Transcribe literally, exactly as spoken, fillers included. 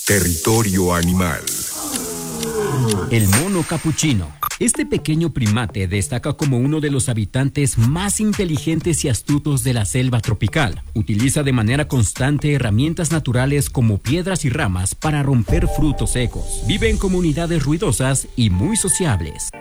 Territorio animal. El mono capuchino. Este pequeño primate destaca como uno de los habitantes más inteligentes y astutos de la selva tropical. Utiliza de manera constante herramientas naturales como piedras y ramas para romper frutos secos. Vive en comunidades ruidosas y muy sociables.